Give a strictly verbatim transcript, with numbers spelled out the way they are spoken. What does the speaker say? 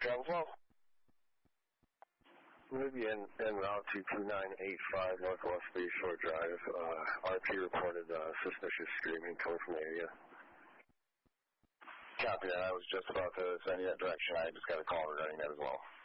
Travel twelve. Maybe in, en route to two nine eight five Northwest Bay Shore Drive. Uh, R P reported uh, suspicious screaming coming from the area. Copy that. I was just about to send you that direction. I just got a call regarding that as well.